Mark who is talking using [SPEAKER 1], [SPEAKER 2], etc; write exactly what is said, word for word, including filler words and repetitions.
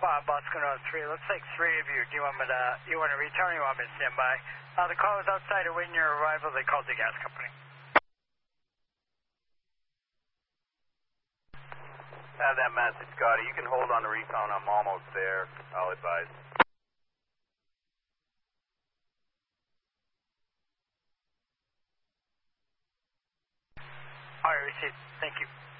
[SPEAKER 1] Bob, Boston on three. Looks like three of you. Do you want me to, you want to return or you want me to stand by? Uh, the call was outside of when your arrival. They called the gas company.
[SPEAKER 2] Have that message, Scotty. You can hold on the refund. I'm almost there. I'll advise.
[SPEAKER 1] All right, received. Thank you.